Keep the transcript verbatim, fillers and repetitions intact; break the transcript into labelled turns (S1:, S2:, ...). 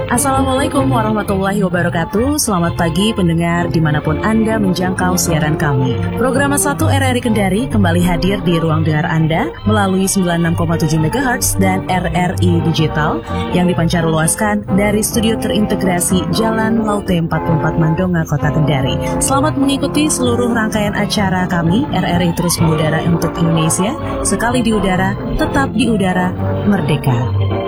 S1: Assalamualaikum warahmatullahi wabarakatuh. Selamat pagi pendengar dimanapun Anda menjangkau siaran kami. Program satu R R I Kendari kembali hadir di ruang dengar Anda melalui sembilan puluh enam koma tujuh megahertz dan R R I Digital yang dipancarluaskan dari studio terintegrasi Jalan Laute empat puluh empat Mandonga, Kota Kendari. Selamat mengikuti seluruh rangkaian acara kami. R R I terus mengudara untuk Indonesia. Sekali di udara, tetap di udara, merdeka.